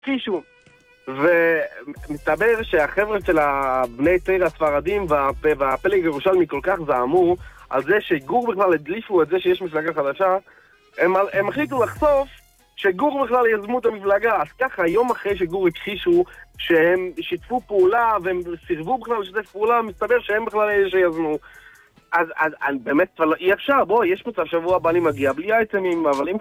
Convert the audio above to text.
הכחישו. ומסתבר שהחבר'ה של הבני תרא הספרדים והפלג ירושלמי כל כך זעמו על זה שגור בכלל הדליפו את זה שיש מפלגה חדשה, הם החליטו לחשוף שגור בכלל יזמו את המפלגה. אז ככה, יום אחרי שגור הכחישו שהם שיתפו פעולה והם סירבו בכלל לשתף פעולה, מסתבר שהם בכלל אלה שיזמו. אז באמת אי אפשר, בוא, יש מצב שבוע הבא אני מגיע בלי אייטמים, אבל אם